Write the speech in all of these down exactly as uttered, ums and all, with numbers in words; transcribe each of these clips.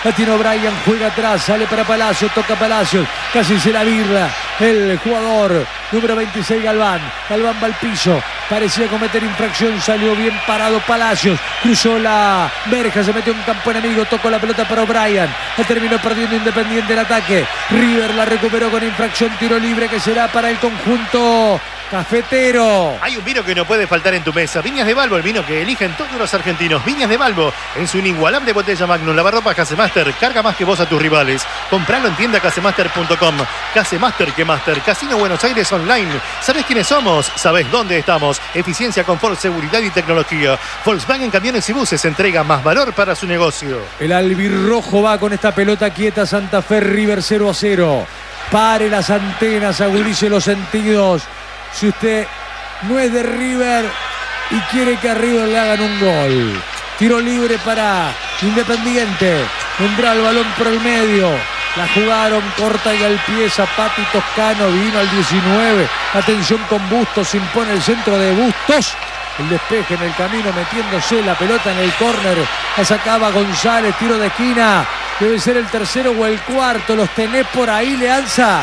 La tiene O'Brien, juega atrás, sale para Palacios, toca Palacios, casi se la birla el jugador número veintiséis, Galván. Galván va al piso, parecía cometer infracción, salió bien parado Palacios, cruzó la verja, se metió en campo enemigo, tocó la pelota para O'Brien, la terminó perdiendo Independiente el ataque. River la recuperó con infracción, tiro libre que será para el conjunto cafetero. Hay un vino que no puede faltar en tu mesa. Viñas de Balbo, el vino que eligen todos los argentinos. Viñas de Balbo, en su inigualable botella Magnum. Lavarropas Casemaster, carga más que vos a tus rivales. Compralo en tienda casemaster punto com. Casemaster que Master. Casino Buenos Aires Online. ¿Sabés quiénes somos? ¿Sabés dónde estamos? Eficiencia, confort, seguridad y tecnología. Volkswagen Camiones y Buses entrega más valor para su negocio. El albirrojo va con esta pelota quieta. Santa Fe, River cero a cero. Pare las antenas, agudice los sentidos. Si usted no es de River y quiere que a River le hagan un gol. Tiro libre para Independiente. Vendrá el balón por el medio. La jugaron corta y al pie. Zapata y Toscano. Vino al diecinueve. Atención con Bustos. Se impone el centro de Bustos. El despeje en el camino metiéndose la pelota en el córner. La sacaba González. Tiro de esquina. Debe ser el tercero o el cuarto. Los tenés por ahí, Leanza.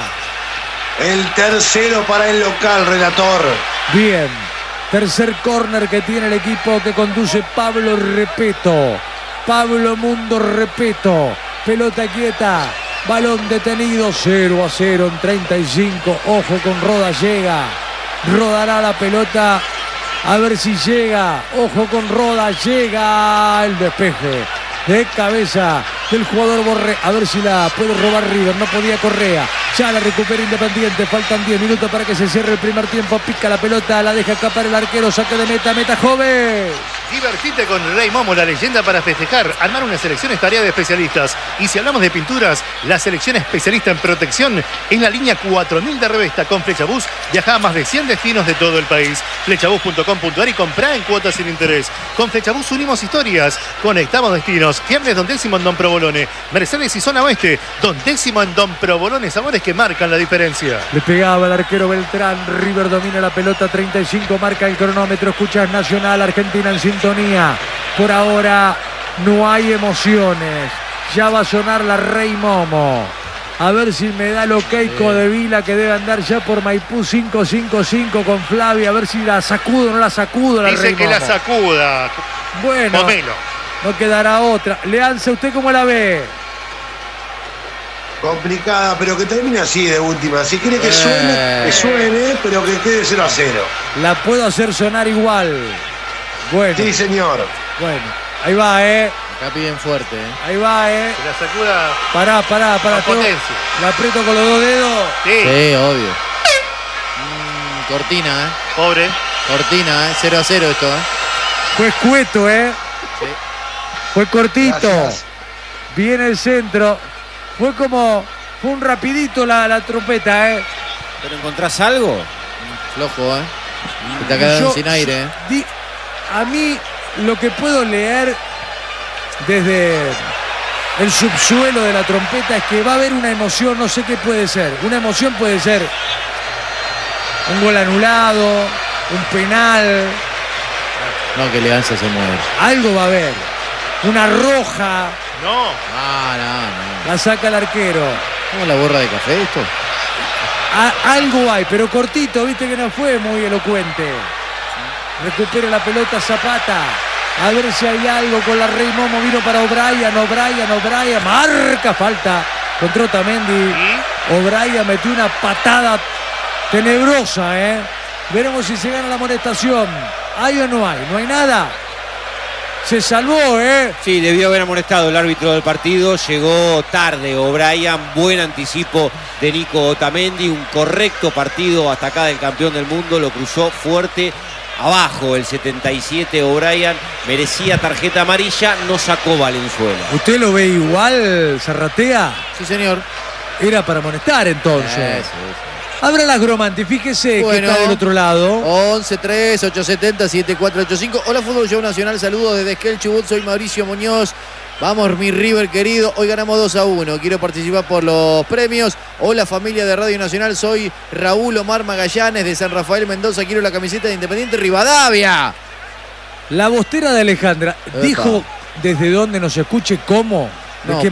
El tercero para el local, relator. Bien. Tercer córner que tiene el equipo que conduce Pablo Repeto. Pablo Mundo Repeto. Pelota quieta. Balón detenido. cero a cero en treinta y cinco. Ojo con Roda, llega. Rodará la pelota. A ver si llega. Ojo con Roda. Llega el despeje de cabeza del jugador Borré. A ver si la puede robar River. No podía Correa. Ya la recupera Independiente. Faltan diez minutos para que se cierre el primer tiempo. Pica la pelota. La deja escapar el arquero. Saque de meta. Meta joven. Divertite con Rey Momo, la leyenda para festejar. Armar una selección es tarea de especialistas. Y si hablamos de pinturas, la selección especialista en protección es la línea cuatro mil de Revesta. Con Flechabús viaja a más de cien destinos de todo el país. Flechabús punto com punto ar y comprá en cuotas sin interés. Con Flechabús unimos historias, conectamos destinos. Fiambres Don Décimo en Don Provolone. Mercedes y Zona Oeste. Don Décimo en Don Provolone. Sabores que marcan la diferencia. Le pegaba el arquero Beltrán. River domina la pelota. treinta y cinco marca el cronómetro. Escuchas Nacional, Argentina en sintonía. Por ahora no hay emociones. Ya va a sonar la Rey Momo. A ver si me da el ok de Vila, que debe andar ya por Maipú cinco cinco cinco con Flavia. A ver si la sacudo o no la sacudo la Dice Rey que Momo. la sacuda. Bueno, Pomelo. no quedará otra. Leanza, ¿usted cómo la ve? Complicada, pero que termine así de última. Si quiere que suene, que suene, pero que quede cero a cero. La puedo hacer sonar igual. Bueno. Sí, señor. Bueno, ahí va, ¿eh? Acá piden fuerte, ¿eh? Ahí va, ¿eh? Que la sacuda. Pará, pará, pará. Con tengo- potencia. La aprieto con los dos dedos. Sí. Sí, obvio. Mm, cortina, ¿eh? Pobre. Cortina, ¿eh? cero a cero esto, ¿eh? Fue escueto, ¿eh? Sí. Fue cortito. Gracias. Viene el centro. Fue como... Fue un rapidito la, la trompeta, ¿eh? ¿Pero encontrás algo? Flojo, ¿eh? Se te ha quedado Yo- sin aire, ¿eh? di- a mí lo que puedo leer desde el subsuelo de la trompeta es que va a haber una emoción, no sé qué puede ser. Una emoción puede ser un gol anulado, un penal, No, que Leanza se mueve. algo va a haber. Una roja, No. Ah, no, no. la saca el arquero. ¿Cómo la borra de café esto? A- algo hay, pero cortito, viste que no fue muy elocuente. Recupera la pelota Zapata. A ver si hay algo con la Rey Momo. Vino para O'Brien, O'Brien, O'Brien. Marca falta contra Otamendi. O'Brien metió una patada tenebrosa, ¿eh? Veremos si se gana la amonestación. ¿Hay o no hay? ¿No hay nada? Se salvó, ¿eh? Sí, debió haber amonestado el árbitro del partido. Llegó tarde O'Brien. Buen anticipo de Nico Otamendi. Un correcto partido hasta acá del campeón del mundo. Lo cruzó fuerte. Abajo el setenta y siete O'Brien. Merecía tarjeta amarilla. No sacó Valenzuela. ¿Usted lo ve igual, Zarratea? Sí, señor. Era para amonestar entonces. Eso, eso. Abra las Gromanti, fíjese Bueno. que está del otro lado. once tres ocho siete cero siete cuatro ocho cinco. Hola, Fútbol Show Nacional. Saludos desde Esquel, Chubut. Soy Mauricio Muñoz. Vamos, mi River querido. Hoy ganamos dos a uno. Quiero participar por los premios. Hola, familia de Radio Nacional. Soy Raúl Omar Magallanes de San Rafael Mendoza. Quiero la camiseta de Independiente Rivadavia. La bostera de Alejandra Epa. dijo desde dónde nos escuche, cómo, de No, qué